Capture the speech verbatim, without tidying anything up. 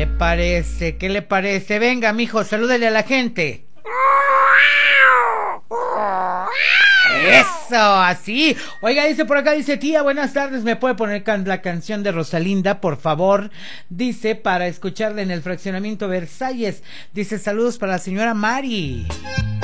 le parece? ¿Qué le parece? Venga, mijo, salúdele a la gente. Eso, así. Oiga, dice por acá, dice, tía, buenas tardes, ¿me puede poner can- la canción de Rosalinda, por favor? Dice, para escucharla en el fraccionamiento Versalles. Dice, saludos para la señora Mari.